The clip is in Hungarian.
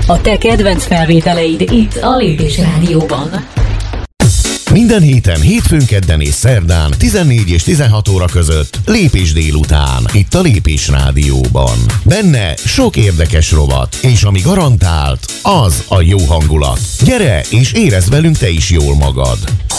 A te kedvenc felvételeid itt a Lépés Rádióban. Minden héten, hétfőn, kedden és szerdán 14 és 16 óra között Lépés délután, itt a Lépés Rádióban. Benne sok érdekes rovat, és ami garantált, az a jó hangulat. Gyere és érezd velünk te is jól magad.